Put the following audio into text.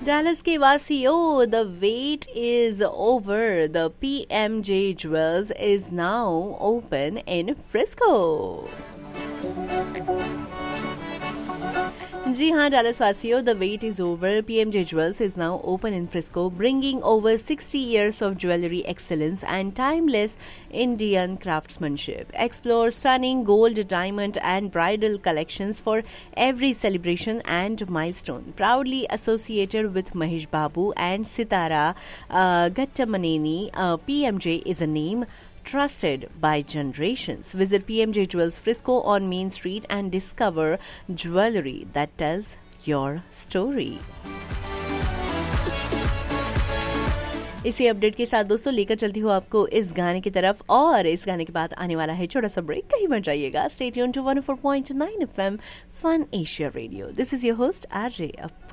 Dallas के वासियों, the wait is over. The PMJ Jewels is now open in Frisco. जी हाँ Dallas वासियों, the wait is over. PMJ Jewels is now open in Frisco, bringing over 60 years of jewelry excellence and timeless Indian craftsmanship. Explore stunning gold, diamond and bridal collections for every celebration and milestone. Proudly associated with Mahesh Babu and Sitara Gattamaneni, PMJ is a name trusted by generations. Visit PMJ Jewels Frisco on Main Street and discover jewelry that tells your story. इसी update के साथ दोस्तों लेकर चलती हूँ आपको इस गाने की तरफ, और इस गाने के बाद आने वाला है छोटा सा ब्रेक. कहीं मत जाइएगा. Stay tuned to 104.9 FM fun Asia radio. This is your host RJ Appu.